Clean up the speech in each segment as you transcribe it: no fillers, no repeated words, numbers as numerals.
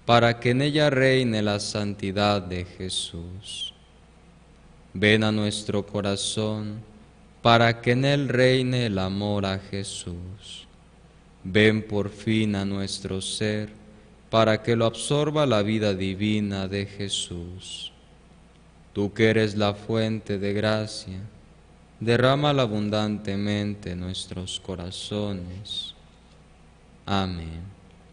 para que en ella reine la santidad de Jesús. Ven a nuestro corazón, para que en él reine el amor a Jesús. Ven por fin a nuestro ser, para que lo absorba la vida divina de Jesús. Tú que eres la fuente de gracia, derrámala abundantemente en nuestros corazones. Amén.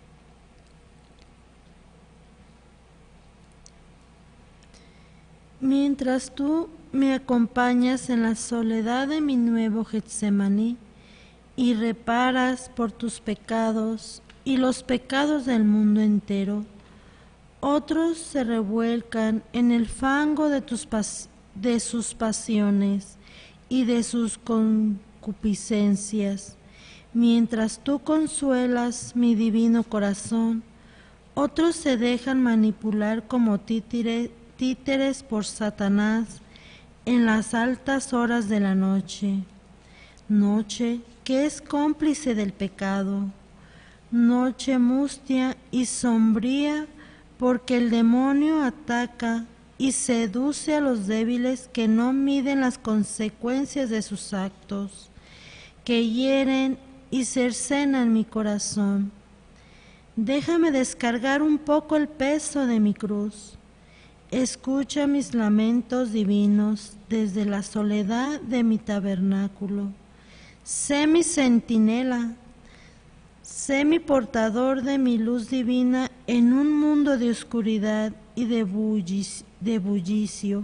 Mientras tú me acompañas en la soledad de mi nuevo Getsemaní y reparas por tus pecados y los pecados del mundo entero, otros se revuelcan en el fango de sus pasiones y de sus concupiscencias. Mientras tú consuelas mi divino corazón, otros se dejan manipular como títeres por Satanás en las altas horas de la noche, noche que es cómplice del pecado, noche mustia y sombría, porque el demonio ataca y seduce a los débiles que no miden las consecuencias de sus actos, que hieren y cercenan mi corazón. Déjame descargar un poco el peso de mi cruz. Escucha mis lamentos divinos desde la soledad de mi tabernáculo. Sé mi centinela, sé mi portador de mi luz divina en un mundo de oscuridad y de bullicio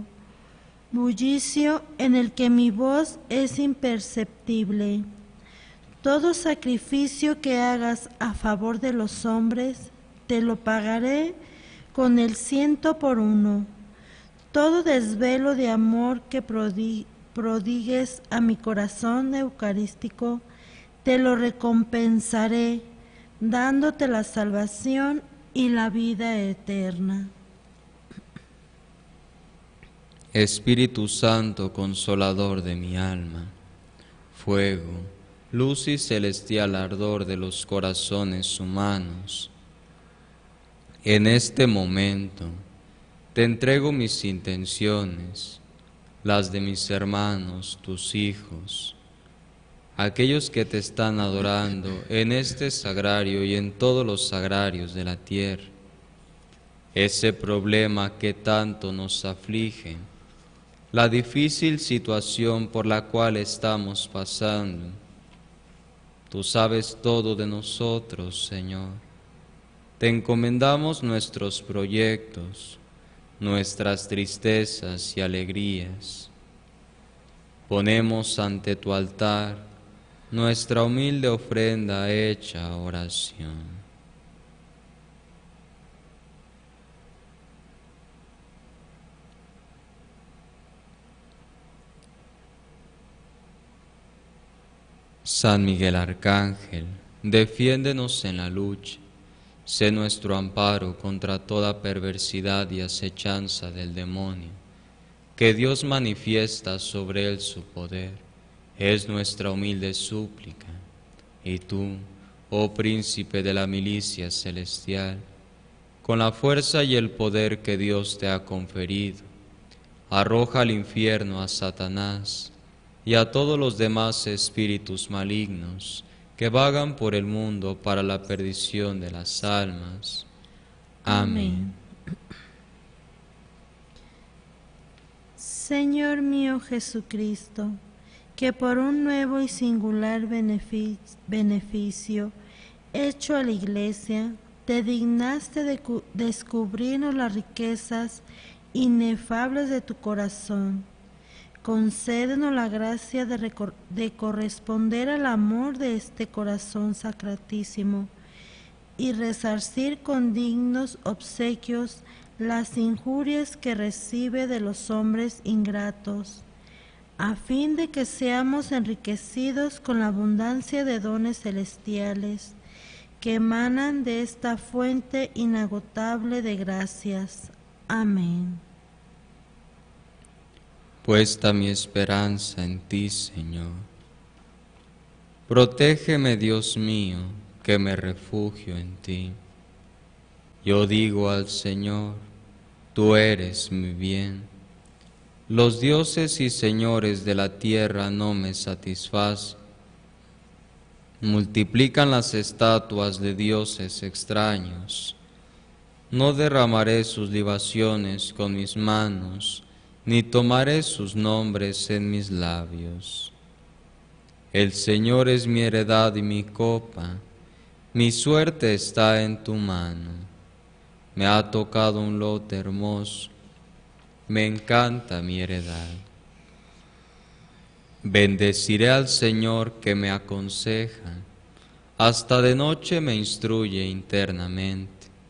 en el que mi voz es imperceptible. Todo sacrificio que hagas a favor de los hombres, te lo pagaré con el 100 por 1. Todo desvelo de amor que prodigues a mi corazón eucarístico, te lo recompensaré, dándote la salvación y la vida eterna. Espíritu Santo, consolador de mi alma, fuego, luz y celestial ardor de los corazones humanos, en este momento te entrego mis intenciones, las de mis hermanos, tus hijos, aquellos que te están adorando en este sagrario y en todos los sagrarios de la tierra. Ese problema que tanto nos aflige, la difícil situación por la cual estamos pasando. Tú sabes todo de nosotros, Señor. Te encomendamos nuestros proyectos, nuestras tristezas y alegrías. Ponemos ante tu altar nuestra humilde ofrenda hecha oración. San Miguel Arcángel, defiéndenos en la lucha. Sé nuestro amparo contra toda perversidad y acechanza del demonio, que Dios manifiesta sobre él su poder. Es nuestra humilde súplica. Y tú, oh príncipe de la milicia celestial, con la fuerza y el poder que Dios te ha conferido, arroja al infierno a Satanás y a todos los demás espíritus malignos que vagan por el mundo para la perdición de las almas. Amén. Señor mío Jesucristo, que por un nuevo y singular beneficio hecho a la Iglesia, te dignaste de descubrirnos las riquezas inefables de tu corazón. Concédenos la gracia de corresponder al amor de este corazón sacratísimo y resarcir con dignos obsequios las injurias que recibe de los hombres ingratos, a fin de que seamos enriquecidos con la abundancia de dones celestiales que emanan de esta fuente inagotable de gracias. Amén. Puesta mi esperanza en ti, Señor. Protégeme, Dios mío, que me refugio en ti. Yo digo al Señor, tú eres mi bien. Los dioses y señores de la tierra no me satisfacen. Multiplican las estatuas de dioses extraños. No derramaré sus libaciones con mis manos, ni tomaré sus nombres en mis labios. El Señor es mi heredad y mi copa, mi suerte está en tu mano. Me ha tocado un lote hermoso, me encanta mi heredad. Bendeciré al Señor que me aconseja, hasta de noche me instruye internamente.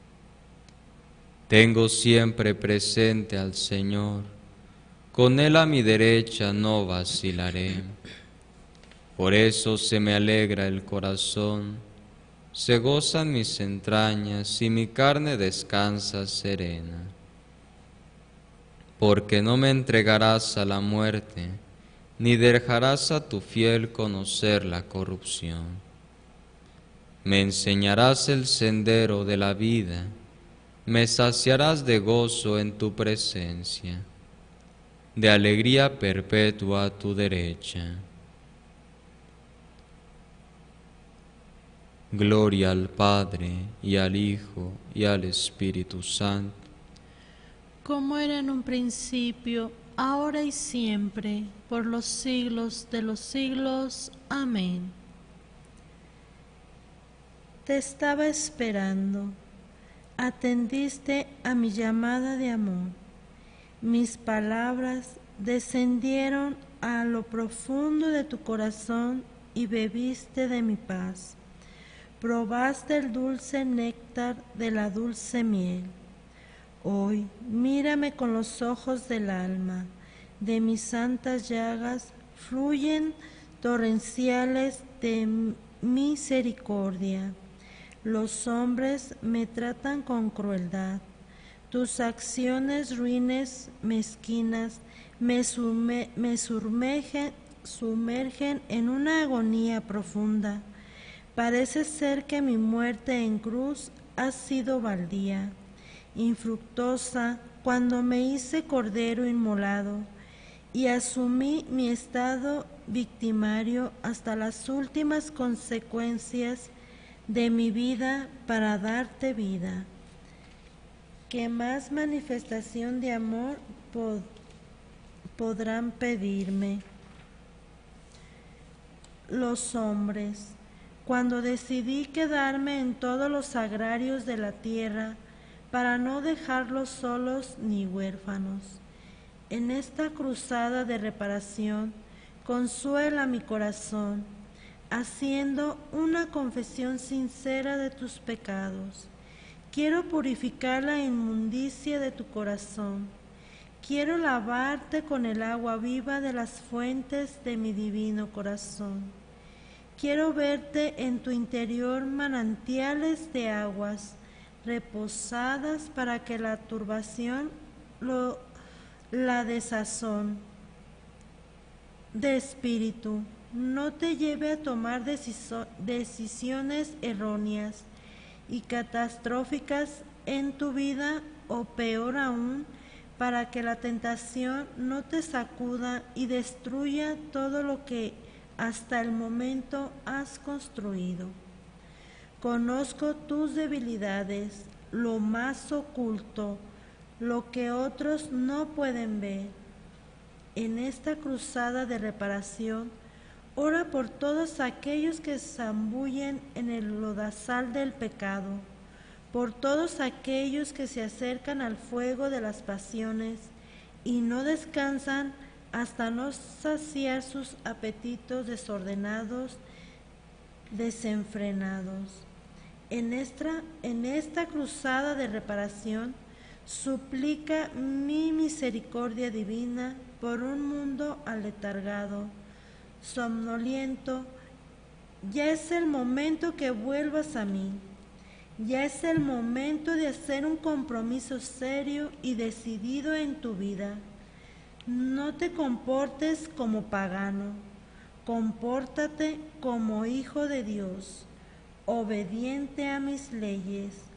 Tengo siempre presente al Señor, con Él a mi derecha no vacilaré. Por eso se me alegra el corazón, se gozan mis entrañas y mi carne descansa serena. Porque no me entregarás a la muerte, ni dejarás a tu fiel conocer la corrupción. Me enseñarás el sendero de la vida, me saciarás de gozo en tu presencia, de alegría perpetua a tu derecha. Gloria al Padre, y al Hijo, y al Espíritu Santo, como era en un principio, ahora y siempre, por los siglos de los siglos. Amén. Te estaba esperando, atendiste a mi llamada de amor. Mis palabras descendieron a lo profundo de tu corazón y bebiste de mi paz. Probaste el dulce néctar de la dulce miel. Hoy mírame con los ojos del alma. De mis santas llagas fluyen torrenciales de misericordia. Los hombres me tratan con crueldad. Tus acciones ruines, mezquinas, me sumergen en una agonía profunda. Parece ser que mi muerte en cruz ha sido baldía, infructuosa, cuando me hice cordero inmolado y asumí mi estado victimario hasta las últimas consecuencias de mi vida para darte vida. ¿Qué más manifestación de amor podrán pedirme los hombres? Cuando decidí quedarme en todos los agrarios de la tierra para no dejarlos solos ni huérfanos. En esta cruzada de reparación, consuela mi corazón, haciendo una confesión sincera de tus pecados. Quiero purificar la inmundicia de tu corazón. Quiero lavarte con el agua viva de las fuentes de mi divino corazón. Quiero verte en tu interior manantiales de aguas reposadas para que la turbación, la desazón de espíritu no te lleve a tomar decisiones erróneas y catastróficas en tu vida, o peor aún, para que la tentación no te sacuda y destruya todo lo que hasta el momento has construido. Conozco tus debilidades, lo más oculto, lo que otros no pueden ver. En esta cruzada de reparación, ora por todos aquellos que zambullen en el lodazal del pecado, por todos aquellos que se acercan al fuego de las pasiones y no descansan hasta no saciar sus apetitos desordenados, desenfrenados. En esta cruzada de reparación, suplica mi misericordia divina por un mundo aletargado, somnoliento. Ya es el momento que vuelvas a mí. Ya es el momento de hacer un compromiso serio y decidido en tu vida. No te comportes como pagano, compórtate como hijo de Dios, obediente a mis leyes.